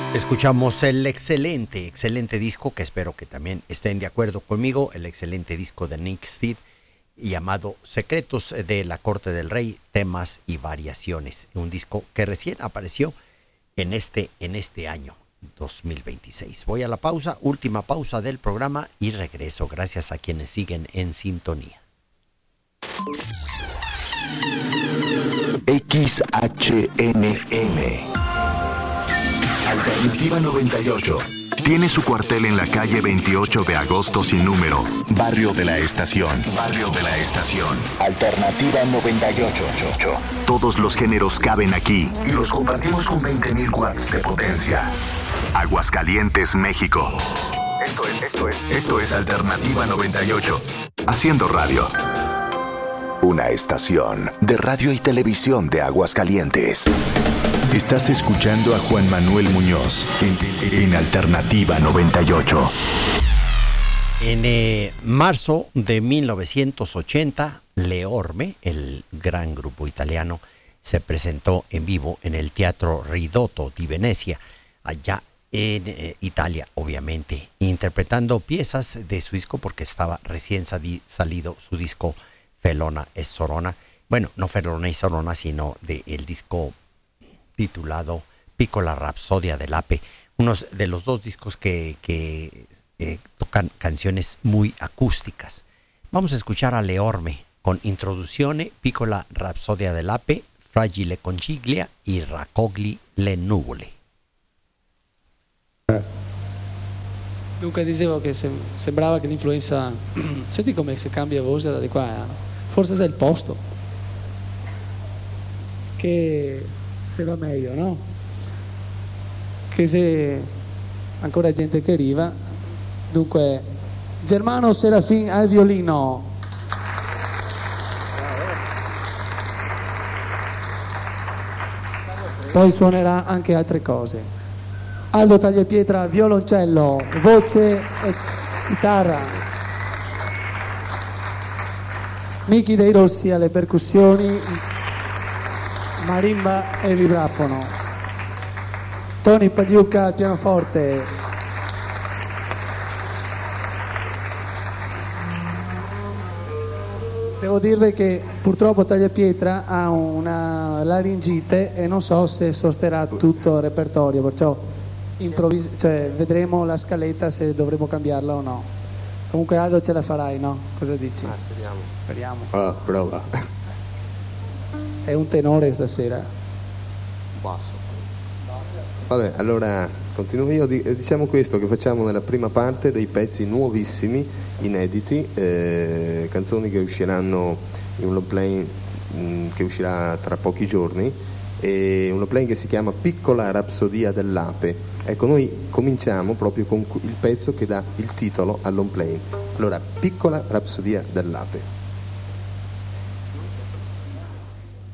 Escuchamos el excelente disco, que espero que también estén de acuerdo conmigo, el excelente disco de Nick Steed, llamado Secretos de la Corte del Rey, temas y variaciones. Un disco que recién apareció en este año 2026. Voy a la pausa, última pausa del programa y regreso. Gracias a quienes siguen en sintonía. XHNM Alternativa 98 tiene su cuartel en la calle 28 de agosto sin número, Barrio de la Estación. Barrio de la Estación. Alternativa 98. Todos los géneros caben aquí y los compartimos con 20.000 watts de potencia. Aguascalientes, México. Esto es Alternativa 98. Haciendo radio. Una estación de radio y televisión de Aguascalientes. Estás escuchando a Juan Manuel Muñoz en Alternativa 98. En marzo de 1980, Leorme, el gran grupo italiano, se presentó en vivo en el Teatro Ridotto di Venecia, allá en Italia, obviamente, interpretando piezas de su disco porque estaba recién salido su disco Felona e Sorona. Bueno, no Felona y Sorona, sino del disco titulado Piccola Rapsodia dell'Ape, uno de los dos discos que tocan canciones muy acústicas. Vamos a escuchar a Leorme con Introduzione, Piccola Rapsodia dell'Ape, Fragile Conciglia y Raccogli le nuvole. Dunque dicevo che sembrava che l'influenza, senti come si cambia voce da di qua, forse è il posto che se va meglio, no? Che se ancora gente che arriva. Dunque Germano Serafin al violino, poi suonerà anche altre cose. Aldo Tagliapietra violoncello, voce e chitarra, Miki Dei Rossi alle percussioni, marimba e vibrafono, Tony Pagliuca al pianoforte, devo dirvi che purtroppo Tagliapietra ha una laringite e non so se sosterrà tutto il repertorio, perciò vedremo la scaletta se dovremo cambiarla o no. Comunque Aldo ce la farai, no? Cosa dici? Speriamo. Ah, prova. È un tenore stasera. Basso. Vabbè, allora continuo io. Diciamo questo che facciamo nella prima parte dei pezzi nuovissimi, inediti, canzoni che usciranno in un long play che uscirà tra pochi giorni, e un long play che si chiama Piccola Rapsodia dell'Ape. Ecco, noi cominciamo proprio con il pezzo che dà il titolo al long play. Allora, Piccola Rapsodia dell'Ape.